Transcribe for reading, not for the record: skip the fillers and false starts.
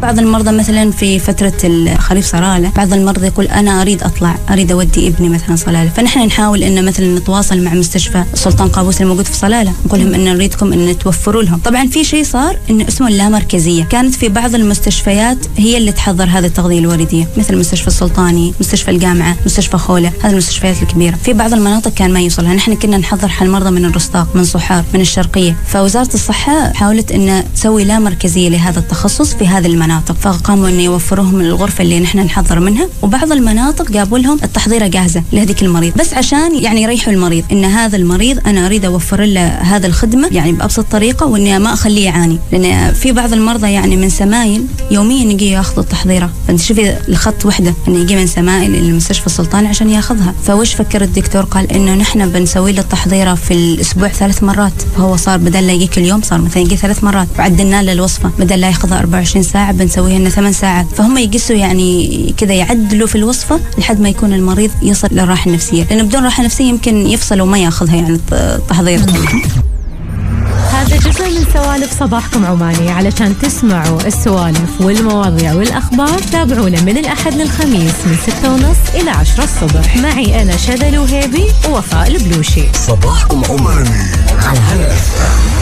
بعض المرضى مثلا في فترة الخريف صلالة، بعض المرضى يقول أنا أريد أطلع، أريد أودي ابني مثلا صلالة، فنحن نحاول إن مثلا نتواصل مع مستشفى سلطان قابوس الموجود في صلالة، نقول لهم إن نريدكم إن توفروا لهم. طبعا في شيء صار إن اسمه اللامركزية، كانت في بعض المستشفيات هي اللي تحضر هذه التغذية الوردية، مثل مستشفى السلطاني، مستشفى الجامعة، مستشفى خولة، هذه المستشفيات الكبيرة. في بعض المناطق كان ما يوصلها، نحن كنا نحضر حال مرضى من الرستاق، من صحار، من الشرقية، فوزارة الصحة حاولت إن تسوي لامركزية لهذا التخصص في هذه المناطق، فقاموا إن يوفروهم الغرفة اللي نحن نحضر منها، وبعض المناطق جابوا لهم التحضيرة جاهزة لهذيك المريض، بس عشان يعني يريحوا المريض إن هذا المريض أنا أريد أوفر له هذا الخدمة يعني بأبسط طريقة، وإني ما أخليه يعاني، لأن في بعض المرضى يعني من سمايل يوميا يجي ياخذ التحضيرة، فأنت شوفي الخط وحدة إنه يجي من سمايل إلى المستشفى السلطاني عشان ياخذها. فوش فكر الدكتور؟ قال إنه نحن بنسوي له التحضيرة في الأسبوع 3 مرات، فهو صار بدل لا يجي كل يوم صار مثلا يجي 3 مرات، وعدلنا له الوصفة بدل لا ياخذها 24 ساعة بنسويها لنا 8 ساعات، فهم يقسوا يعني كذا يعدلوا في الوصفة لحد ما يكون المريض يصل للراحة النفسية، لأنه بدون راحة نفسية يمكن يفصل وما ياخذها يعني التحضير. هذا جزء من سوالف صباحكم عماني، علشان تسمعوا السوالف والمواضيع والأخبار تابعونا من الأحد للخميس من 6:30 إلى 10 الصبح، معي أنا شذى الوهيبي ووفاء البلوشي. صباحكم عماني على هلا.